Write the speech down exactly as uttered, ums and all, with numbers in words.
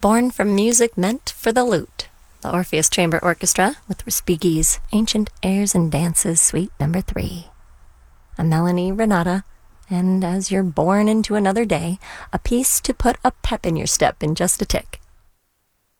Born from music meant for the lute, the Orpheus Chamber Orchestra with Respighi's Ancient Airs and Dances, Suite Number Three. A Melanie Renata, and as you're born into another day, a piece to put a pep in your step in just a tick.